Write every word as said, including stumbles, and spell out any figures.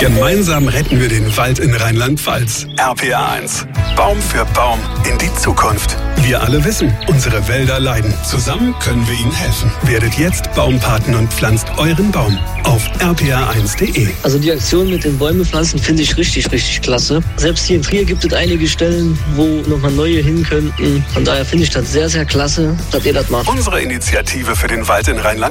Gemeinsam retten wir den Wald in Rheinland-Pfalz. R P R eins. Baum für Baum in die Zukunft. Wir alle wissen, unsere Wälder leiden. Zusammen können wir ihnen helfen. Werdet jetzt Baumpaten und pflanzt euren Baum auf r p r eins punkt d e. Also die Aktion mit den Bäume pflanzen finde ich richtig, richtig klasse. Selbst hier in Trier gibt es einige Stellen, wo nochmal neue hin könnten. Von daher finde ich das sehr, sehr klasse, dass ihr das macht. Unsere Initiative für den Wald in Rheinland